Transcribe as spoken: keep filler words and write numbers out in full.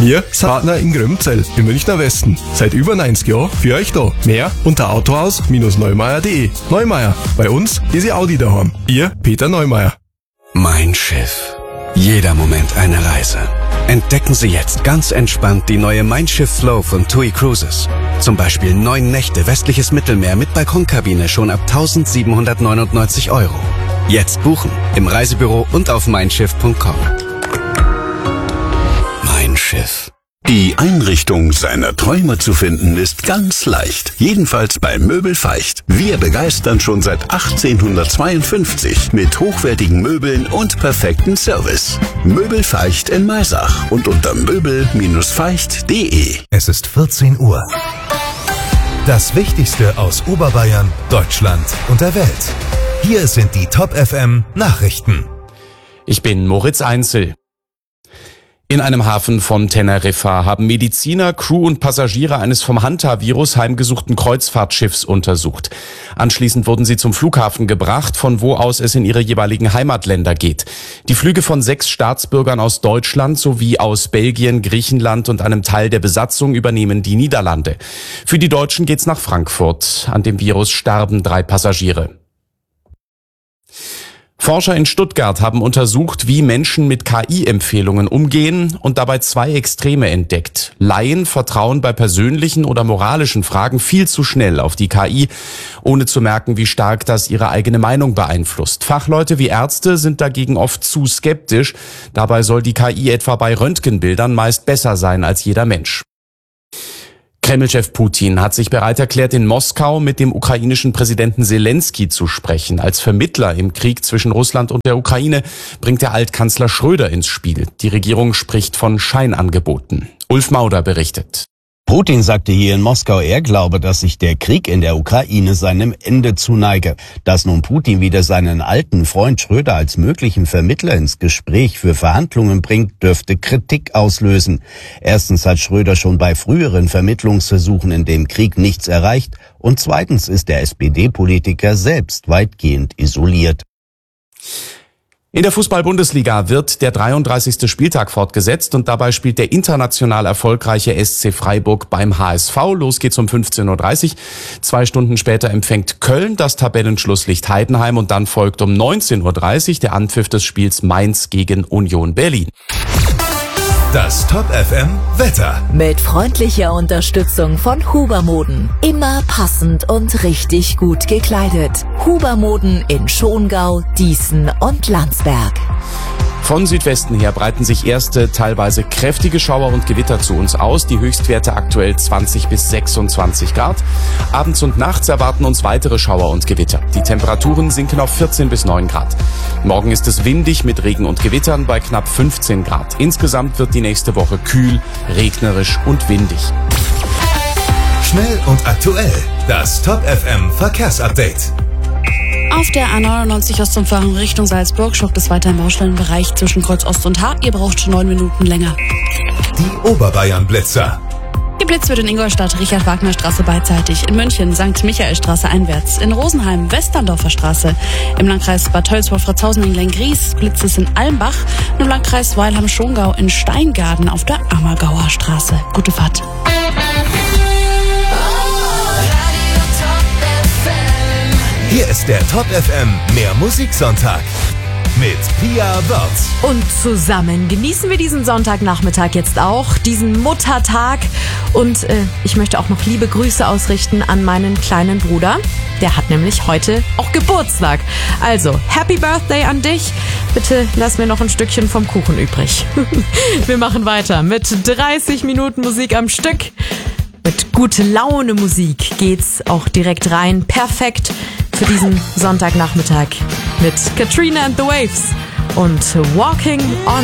Wir sind Partner in Grömzell im Münchner Westen. Seit über neunzig Jahren für euch da. Mehr unter autohaus Neumeier punkt de. Neumeier, bei uns ist Ihr Audi daheim. Ihr Peter Neumeier. Mein Schiff. Jeder Moment eine Reise. Entdecken Sie jetzt ganz entspannt die neue Mein Schiff Flow von TUI Cruises. Zum Beispiel neun Nächte westliches Mittelmeer mit Balkonkabine schon ab eintausendsiebenhundertneunundneunzig Euro. Jetzt buchen im Reisebüro und auf mein schiff punkt com. Mein Schiff. Die Einrichtung seiner Träume zu finden ist ganz leicht. Jedenfalls bei Möbel Feicht. Wir begeistern schon seit achtzehnhundertzweiundfünfzig mit hochwertigen Möbeln und perfektem Service. Möbel Feicht in Maisach und unter möbel Bindestrich feicht punkt de. Es ist vierzehn Uhr. Das Wichtigste aus Oberbayern, Deutschland und der Welt. Hier sind die Top F M Nachrichten. Ich bin Moritz Einzel. In einem Hafen von Teneriffa haben Mediziner, Crew und Passagiere eines vom Hantavirus heimgesuchten Kreuzfahrtschiffs untersucht. Anschließend wurden sie zum Flughafen gebracht, von wo aus es in ihre jeweiligen Heimatländer geht. Die Flüge von sechs Staatsbürgern aus Deutschland sowie aus Belgien, Griechenland und einem Teil der Besatzung übernehmen die Niederlande. Für die Deutschen geht's nach Frankfurt. An dem Virus starben drei Passagiere. Forscher in Stuttgart haben untersucht, wie Menschen mit K I-Empfehlungen umgehen und dabei zwei Extreme entdeckt. Laien vertrauen bei persönlichen oder moralischen Fragen viel zu schnell auf die K I, ohne zu merken, wie stark das ihre eigene Meinung beeinflusst. Fachleute wie Ärzte sind dagegen oft zu skeptisch. Dabei soll die K I etwa bei Röntgenbildern meist besser sein als jeder Mensch. Kreml-Chef Putin hat sich bereit erklärt, in Moskau mit dem ukrainischen Präsidenten Selensky zu sprechen. Als Vermittler im Krieg zwischen Russland und der Ukraine bringt der Altkanzler Schröder ins Spiel. Die Regierung spricht von Scheinangeboten. Ulf Mauder berichtet. Putin sagte hier in Moskau, er glaube, dass sich der Krieg in der Ukraine seinem Ende zuneige. Dass nun Putin wieder seinen alten Freund Schröder als möglichen Vermittler ins Gespräch für Verhandlungen bringt, dürfte Kritik auslösen. Erstens hat Schröder schon bei früheren Vermittlungsversuchen in dem Krieg nichts erreicht und zweitens ist der S P D-Politiker selbst weitgehend isoliert. In der Fußball-Bundesliga wird der dreiunddreißigste Spieltag fortgesetzt und dabei spielt der international erfolgreiche S C Freiburg beim H S V. Los geht's um fünfzehn Uhr dreißig. Zwei Stunden später empfängt Köln das Tabellenschlusslicht Heidenheim und dann folgt um neunzehn Uhr dreißig der Anpfiff des Spiels Mainz gegen Union Berlin. Das Top F M Wetter. Mit freundlicher Unterstützung von Hubermoden. Immer passend und richtig gut gekleidet. Hubermoden in Schongau, Dießen und Landsberg. Von Südwesten her breiten sich erste, teilweise kräftige Schauer und Gewitter zu uns aus. Die Höchstwerte aktuell zwanzig bis sechsundzwanzig Grad. Abends und nachts erwarten uns weitere Schauer und Gewitter. Die Temperaturen sinken auf vierzehn bis neun Grad. Morgen ist es windig mit Regen und Gewittern bei knapp fünfzehn Grad. Insgesamt wird die nächste Woche kühl, regnerisch und windig. Schnell und aktuell. Das Top F M Verkehrsupdate. Auf der A neunundneunzig Ostumfahrung Richtung Salzburg schockt es weiter im Baustellenbereich zwischen Kreuz Ost und H. Ihr braucht schon neun Minuten länger. Die Oberbayern-Blitzer. Geblitzt wird in Ingolstadt Richard-Wagner-Straße beidseitig, in München Sankt Michael-Straße einwärts, in Rosenheim Westerndorfer Straße, im Landkreis Bad Tölz-Wolfratshausen in Gleingries blitzt es in Almbach, im Landkreis Weilheim-Schongau in Steingaden auf der Ammergauer Straße. Gute Fahrt. Hier ist der Top F M Mehr Musiksonntag mit Pia Wörz. Und zusammen genießen wir diesen Sonntagnachmittag jetzt auch, diesen Muttertag. Und äh, ich möchte auch noch liebe Grüße ausrichten an meinen kleinen Bruder. Der hat nämlich heute auch Geburtstag. Also, Happy Birthday an dich. Bitte lass mir noch ein Stückchen vom Kuchen übrig. Wir machen weiter mit dreißig Minuten Musik am Stück. Mit gute Laune Musik geht's auch direkt rein. Perfekt für diesen Sonntagnachmittag mit Katrina and the Waves und Walking on